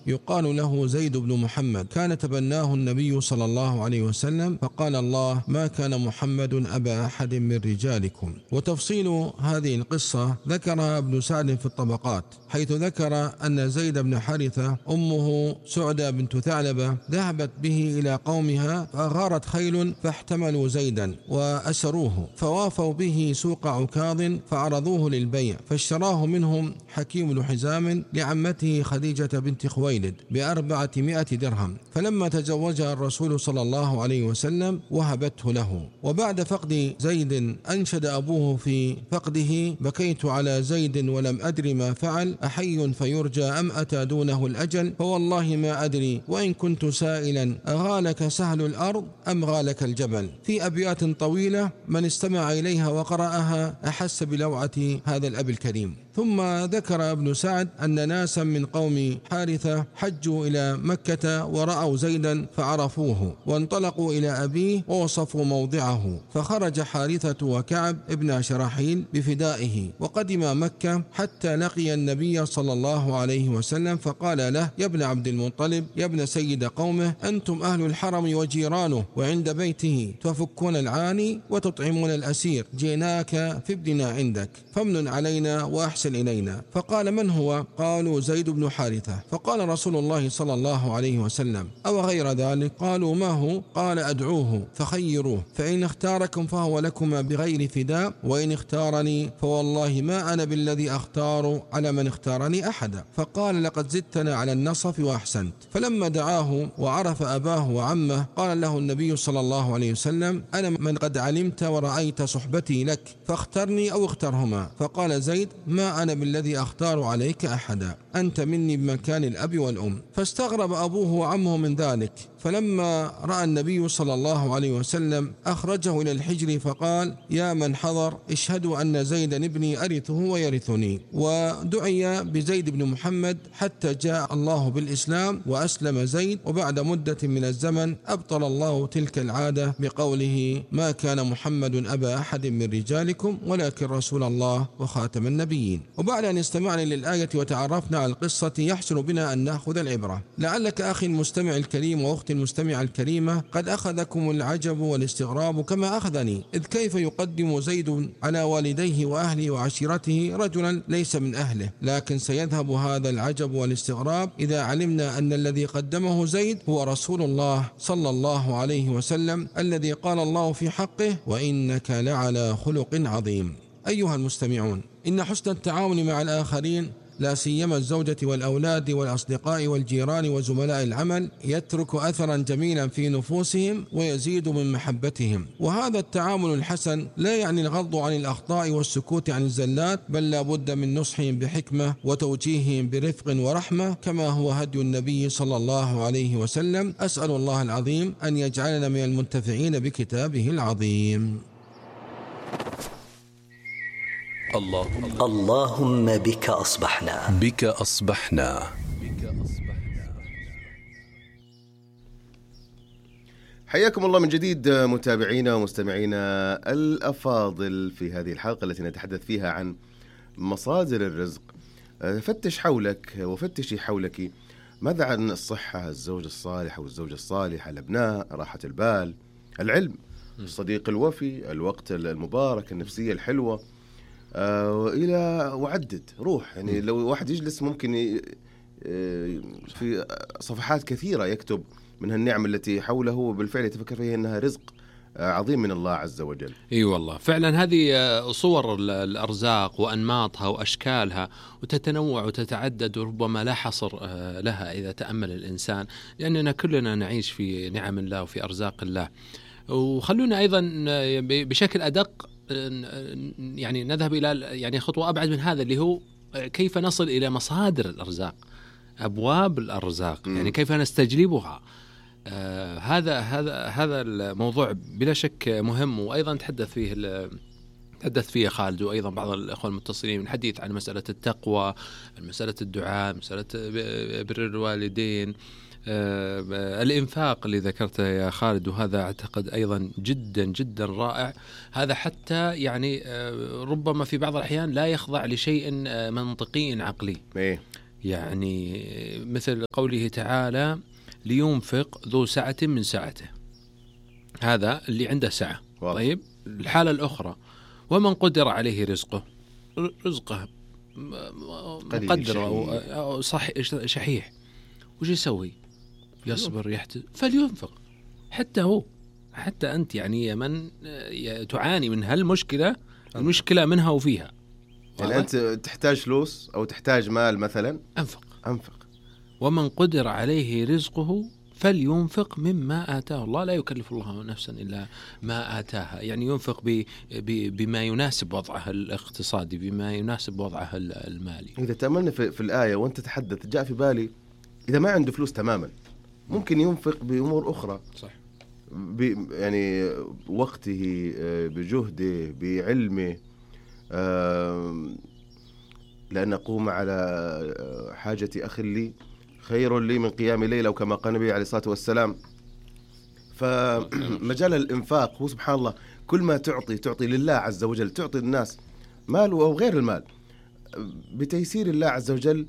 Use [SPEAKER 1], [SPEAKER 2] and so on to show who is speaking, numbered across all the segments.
[SPEAKER 1] يقال له زيد بن محمد، كان تبناه النبي صلى الله عليه وسلم، فقال الله: ما كان محمد أبا أحد من رجالكم. وتفصيل هذه القصة ذكرها ابن سعد في الطبقات، حيث ذكر أن زيد بن حارثة أمه سعدة بنت ثعلبة ذهبت به إلى قومها، فأغارت خيل فاحتملوا زيدا وأسروه، فوافوا به سوق عكاظ فعرضوه للبيع، فاشتراه منهم حكيم بن حزام لعمته خديجة بنت خويلد ب400 درهم، فلما تزوجها الرسول صلى الله عليه وسلم وهبته له. وبعد فقد زيد أنشد أبوه في فقده: بكيت على زيد ولم أدر ما فعل، أحي فيرجى أم أتى دونه الأجل، فوالله ما أدري وإن كنت سائلا أغالك سهل الأرض أم غالك الجبل. في أبيات طويلة من استمع إليها وقرأها أحس بلوعة هذا الأب الكريم. ثم ذكر ابن سعد أن ناسا من قوم حارثة حجوا إلى مكة ورأوا زيدا فعرفوه، وانطلقوا إلى أبيه ووصفوا موضعه، فخرج حارثة وكعب ابن شراحيل بفدائه وقدم مكة حتى لقي النبي صلى الله عليه وسلم، فقال له: يا ابن عبد المطلب، يا ابن سيد قومه، أنتم أهل الحرم وجيرانه، وعند بيته تفكون العاني وتطعمون الأسير، جئناك في ابننا عندك، فامنن علينا وأحسن إلينا. فقال: من هو؟ قالوا: زيد بن حارثة. فقال رسول الله صلى الله عليه وسلم: أو غير ذلك؟ قالوا: ما هو؟ قال: أدعوه فخيروه، فإن اختاركم فهو لكما بغير فداء، وإن اختارني فوالله ما أنا بالذي أختار على من اختارني أحدا. فقال: لقد زدتنا على النصف وأحسنت. فلما دعاه وعرف أباه وعمه قال له النبي صلى الله عليه وسلم: أنا من قد علمت ورأيت صحبتي لك، فاخترني أو اخترهما. فقال زيد: ما أنا بالذي أختار عليك أحدا، أنت مني بمكان الأب والأم. فاستغرب أبوه وعمه من ذلك، فلما رأى النبي صلى الله عليه وسلم أخرجه إلى الحجر فقال: يا من حضر، اشهدوا أن زيدا ابني أرثه ويرثني. ودعي بزيد بن محمد حتى جاء الله بالإسلام وأسلم زيد، وبعد مدة من الزمن أبطل الله تلك العادة بقوله: ما كان محمد أبا أحد من رجالكم ولكن رسول الله وخاتم النبيين. وبعد أن استمعنا للآية وتعرفنا على القصة يحسن بنا أن نأخذ العبرة. لعلك أخي المستمع الكريم وأختي المستمع الكريمة قد أخذكم العجب والاستغراب كما أخذني، إذ كيف يقدم زيد على والديه وأهله وعشيرته رجلا ليس من أهله؟ لكن سيذهب هذا العجب والاستغراب إذا علمنا أن الذي قدمه زيد هو رسول الله صلى الله عليه وسلم، الذي قال الله في حقه: وإنك لعلى خلق عظيم. أيها المستمعون، إن حسن التعاون مع الآخرين، لا سيما الزوجة والأولاد والأصدقاء والجيران وزملاء العمل، يترك أثرا جميلا في نفوسهم ويزيد من محبتهم. وهذا التعامل الحسن لا يعني الغض عن الأخطاء والسكوت عن الزلات، بل لا بد من نصحهم بحكمة وتوجيههم برفق ورحمة، كما هو هدي النبي صلى الله عليه وسلم. أسأل الله العظيم أن يجعلنا من المنتفعين بكتابه العظيم.
[SPEAKER 2] اللهم بك أصبحنا.
[SPEAKER 3] حياكم الله من جديد متابعينا ومستمعينا الأفاضل في هذه الحلقة التي نتحدث فيها عن مصادر الرزق. فتش حولك وفتشي حولك، ماذا عن الصحة، الزوج الصالح والزوجة الصالحة، الأبناء، راحة البال، العلم، الصديق الوفي، الوقت المبارك، النفسية الحلوة، إلى وعدد روح. يعني لو واحد يجلس ممكن في صفحات كثيرة يكتب من هالنعم التي حوله، وبالفعل يتفكر فيها أنها رزق عظيم من الله عز وجل.
[SPEAKER 4] اي والله فعلا هذه صور الأرزاق وأنماطها وأشكالها، وتتنوع وتتعدد، وربما لا حصر لها إذا تأمل الإنسان، لأننا كلنا نعيش في نعم الله وفي أرزاق الله. وخلونا أيضا بشكل أدق يعني نذهب إلى يعني خطوة أبعد من هذا، اللي هو كيف نصل إلى مصادر الأرزاق، أبواب الأرزاق، يعني كيف نستجلبها. هذا الموضوع بلا شك مهم، وأيضا تحدث فيه خالد وأيضا بعض الأخوة المتصلين من حديث عن مسألة التقوى، مسألة الدعاء، مسألة بر الوالدين، الإنفاق اللي ذكرته يا خالد، وهذا أعتقد أيضا جدا جدا رائع. هذا حتى يعني ربما في بعض الأحيان لا يخضع لشيء منطقي عقلي. يعني مثل قوله تعالى لينفق ذو سعة من سعته، هذا اللي عنده سعة. طيب الحالة الأخرى ومن قدر عليه رزقه مقدر أو شحيح، وش يسوي؟ يصبر يحتسب فلينفق. حتى هو، حتى أنت يعني من تعاني من هالمشكلة، المشكلة منها وفيها،
[SPEAKER 3] يعني أنت تحتاج فلوس أو تحتاج مال مثلا، أنفق.
[SPEAKER 4] ومن قدر عليه رزقه فلينفق مما آتاه الله، لا يكلف الله نفسا إلا ما آتاها، يعني ينفق بما يناسب وضعها الاقتصادي، بما يناسب وضعها المالي.
[SPEAKER 3] إذا تأملنا في الآية وأنت تحدث، جاء في بالي إذا ما عنده فلوس تماما ممكن ينفق بأمور أخرى،
[SPEAKER 4] صح،
[SPEAKER 3] يعني وقته، بجهده، بعلمه، لأن أقوم على حاجة أخ لي خير لي من قيام الليل، أو كما قال النبي عليه الصلاة والسلام. فمجال الإنفاق هو سبحان الله كل ما تعطي لله عز وجل، تعطي الناس مال أو غير المال بتيسير الله عز وجل،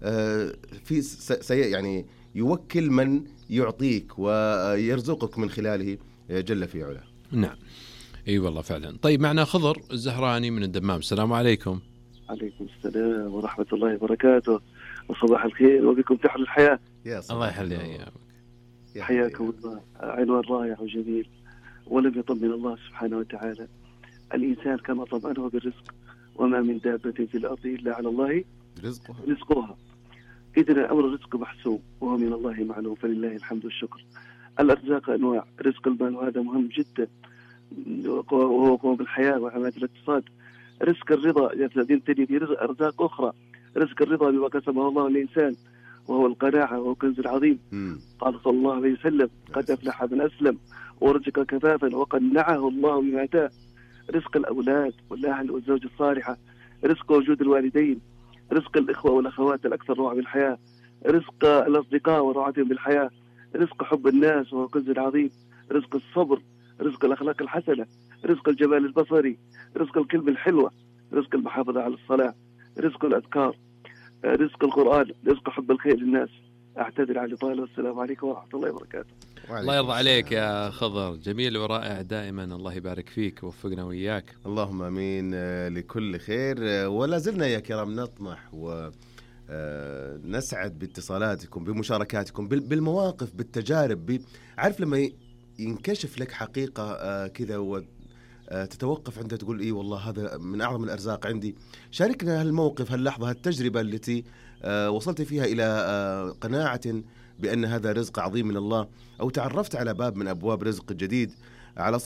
[SPEAKER 3] يعني يوكل من يعطيك ويرزقك من خلاله جل في علاه.
[SPEAKER 4] نعم، اي والله فعلا. طيب معنا خضر الزهراني من الدمام. السلام عليكم.
[SPEAKER 2] عليكم السلام ورحمة الله وبركاته، وصباح الخير وبكم تحل الحياة.
[SPEAKER 4] الله يحلي أيامك،
[SPEAKER 2] حياكم الله. عنوان رائع وجميل، ولم يطمن الله سبحانه وتعالى الإنسان كما طمأنه بالرزق، وما من دابة في الأرض إلا على الله رزقها. إذن أمر الرزق محسوب وهو من الله معلوم، فلله الحمد والشكر. الأرزاق أنواع، رزق المال وهذا مهم جدا وهو قوم بالحياة وعماد الاقتصاد. رزق الرضا ينتهي بأرزاق أخرى، رزق الرضا بما قسمه الله للإنسان وهو القناعة وهو كنز عظيم. قال صلى الله عليه وسلم قد أفلح من أسلم ورزق كفافا وقنعه الله بما آتاه. رزق الأولاد والأهل والزوجة الصالحة، رزق وجود الوالدين، رزق الإخوة والأخوات الأكثر روعة بالحياة، رزق الأصدقاء ورعاتهم بالحياة، رزق حب الناس وهو كنز عظيم، رزق الصبر، رزق الأخلاق الحسنة، رزق الجمال البصري، رزق الكلمة الحلوة، رزق المحافظة على الصلاة، رزق الأذكار، رزق القرآن، رزق حب الخير للناس. أعتذر عن الإطالة، والسلام عليكم ورحمة الله وبركاته.
[SPEAKER 4] الله يرضى عليك يا خضر، جميل ورائع دائما، الله يبارك فيك ووفقنا وإياك.
[SPEAKER 3] اللهم آمين لكل خير. ولا زلنا يا كرام نطمح ونسعد باتصالاتكم، بمشاركاتكم، بالمواقف، بالتجارب. عارف لما ينكشف لك حقيقة كذا وتتوقف عندها تقول إيه والله هذا من أعظم الأرزاق عندي، شاركنا هالموقف، هاللحظة، هالتجربة التي وصلت فيها إلى قناعة بأن هذا رزق عظيم من الله، أو تعرفت على باب من أبواب رزق جديد، على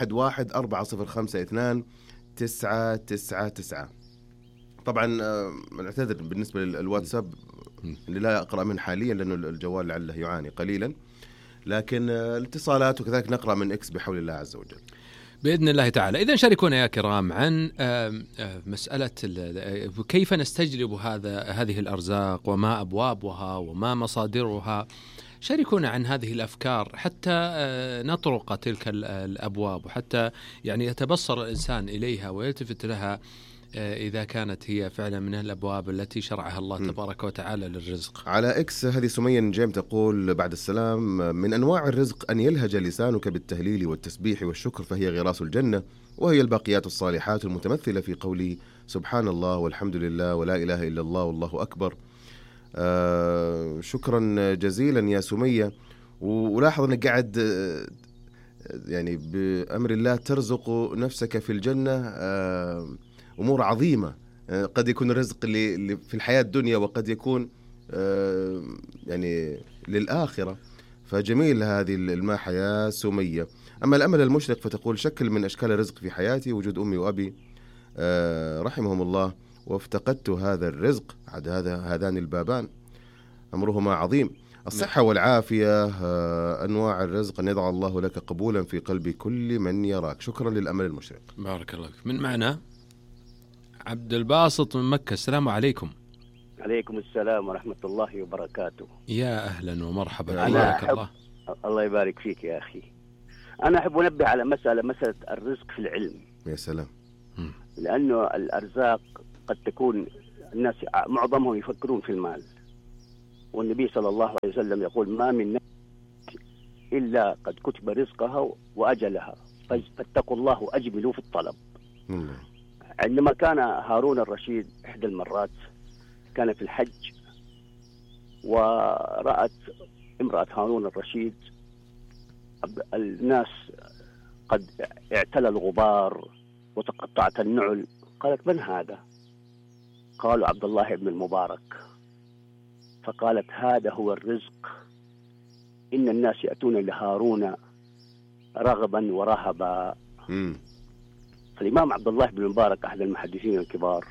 [SPEAKER 3] 0114052999. طبعا نعتذر بالنسبة للواتساب اللي لا أقرأ من حاليا لأنه الجوال لعله يعاني قليلا، لكن الاتصالات وكذلك نقرأ من إكس بحول الله عز وجل
[SPEAKER 4] بإذن الله تعالى. إذن شاركونا يا كرام عن مسألة كيف نستجلب هذه الأرزاق، وما أبوابها وما مصادرها. شاركونا عن هذه الأفكار حتى نطرق تلك الأبواب، وحتى يعني يتبصر الإنسان إليها ويلتفت لها إذا كانت هي فعلا من الأبواب التي شرعها الله تبارك وتعالى للرزق.
[SPEAKER 3] على إكس هذه سمية نجيم تقول بعد السلام: من أنواع الرزق أن يلهج لسانك بالتهليل والتسبيح والشكر، فهي غراس الجنة، وهي الباقيات الصالحات المتمثلة في قوله سبحان الله والحمد لله ولا إله إلا الله والله أكبر. شكرا جزيلا يا سمية. ولاحظ أنك قاعد يعني بأمر الله ترزق نفسك في الجنة أمور عظيمة. قد يكون الرزق اللي في الحياة الدنيا، وقد يكون يعني للآخرة. فجميل هذه الماحة يا سمية. أما الأمل المشرق فتقول: شكل من أشكال الرزق في حياتي وجود أمي وأبي رحمهم الله، وافتقدت هذا الرزق. هذان البابان أمرهما عظيم. الصحة والعافية أنواع الرزق أن يضع الله لك قبولا في قلب كل من يراك. شكرا للأمل المشرق.
[SPEAKER 4] بارك الله فيك. من معنا عبد الباسط من مكة. السلام عليكم.
[SPEAKER 5] عليكم السلام ورحمة الله وبركاته.
[SPEAKER 4] يا أهلا ومرحبا.
[SPEAKER 5] بارك الله. الله يبارك فيك يا أخي. أنا أحب أنبه على مسألة الرزق في العلم.
[SPEAKER 3] يا سلام.
[SPEAKER 5] لأنه الأرزاق قد تكون الناس معظمهم يفكرون في المال، والنبي صلى الله عليه وسلم يقول ما من نفس إلا قد كتب رزقها وأجلها فاتقوا الله وأجملوا في الطلب. عندما كان هارون الرشيد إحدى المرات كان في الحج، ورأت امرأة هارون الرشيد الناس قد اعتلى الغبار وتقطعت النعل، قالت من هذا؟ قالوا عبد الله بن المبارك. فقالت هذا هو الرزق، إن الناس يأتون لهارون رغبا ورهبا. الإمام عبد الله بن المبارك أحد المحدثين الكبار،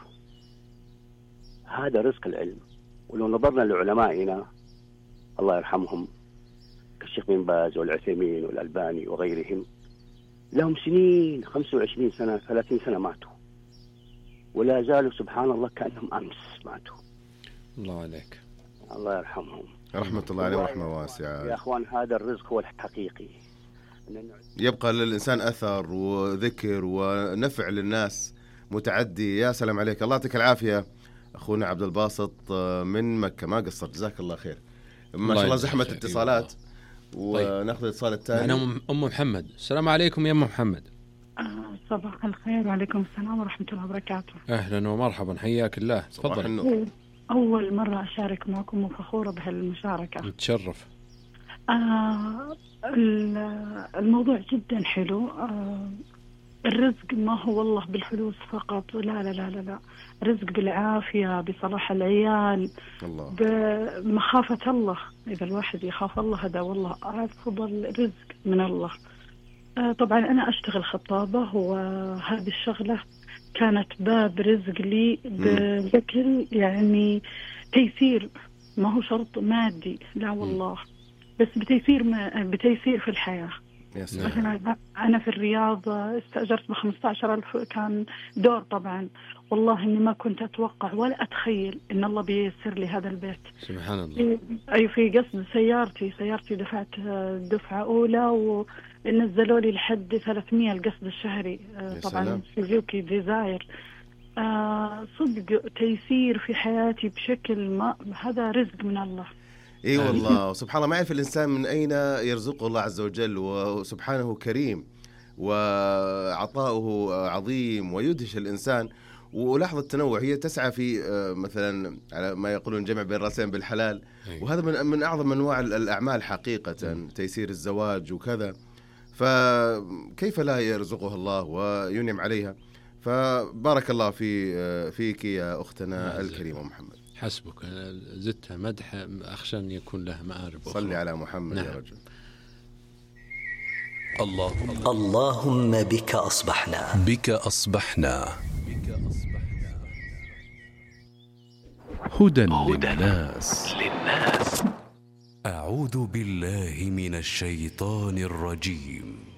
[SPEAKER 5] هذا رزق العلم. ولو نظرنا لعلمائنا الله يرحمهم كالشيخ بن باز والعثيمين والألباني وغيرهم، لهم سنين 25 سنة 30 سنة ماتوا، ولا زالوا سبحان الله كأنهم أمس ماتوا.
[SPEAKER 4] الله عليك.
[SPEAKER 5] الله يرحمهم
[SPEAKER 3] رحمة الله عليه ورحمة واسعة.
[SPEAKER 5] يا أخوان هذا الرزق هو الحقيقي،
[SPEAKER 3] يبقى للإنسان أثر وذكر ونفع للناس متعدي. يا سلام عليك، الله يعطيك العافية أخونا عبد الباسط من مكة، ما قصرت، جزاك الله خير. ما شاء الله زحمة اتصالات. وناخذ الاتصال الثاني.
[SPEAKER 4] أنا أم محمد. السلام عليكم يا أم محمد.
[SPEAKER 6] صباح الخير وعليكم السلام ورحمة الله وبركاته.
[SPEAKER 4] أهلا ومرحبا، حياك الله، تفضل.
[SPEAKER 6] أول مرة أشارك معكم وفخورة بهالمشاركة.
[SPEAKER 4] نتشرف.
[SPEAKER 6] الموضوع جدا حلو. الرزق ما هو والله بالفلوس فقط، لا لا لا لا لا، رزق بالعافية، بصلاح العيال،
[SPEAKER 3] الله.
[SPEAKER 6] بمخافة الله. إذا الواحد يخاف الله هذا والله أفضل رزق من الله. طبعا أنا أشتغل خطابة، وهذه الشغلة كانت باب رزق لي بشكل يعني تيسير، ما هو شرط مادي، لا والله، بس بتيسير في الحياة. أنا في الرياض استأجرت ب15,000 كان دور. طبعا والله إني ما كنت أتوقع ولا أتخيل إن الله بيسر لي هذا البيت.
[SPEAKER 4] سبحان الله.
[SPEAKER 6] أي في قصد سيارتي دفعت دفعة أولى ونزلوا لي لحد 300 القصد الشهري. طبعا سوزوكي ديزاير. صدق تيسير في حياتي بشكل ما، هذا رزق من الله.
[SPEAKER 3] اي والله، سبحان الله، ما يعرف الإنسان من أين يرزقه الله عز وجل، وسبحانه كريم وعطاؤه عظيم ويدهش الإنسان. ولاحظ التنوع، هي تسعى في مثلا على ما يقولون جمع بين راسين بالحلال، وهذا من أعظم أنواع الأعمال حقيقة، تيسير الزواج وكذا. فكيف لا يرزقها الله وينعم عليها؟ فبارك الله فيك يا أختنا الكريمة محمد.
[SPEAKER 4] حسبك، زدتها مدح أخشى أن يكون له مآرب.
[SPEAKER 3] صلي على محمد. نعم. يا رجل.
[SPEAKER 7] اللهم بك أصبحنا
[SPEAKER 8] هدى للناس.
[SPEAKER 7] أعوذ بالله من الشيطان الرجيم.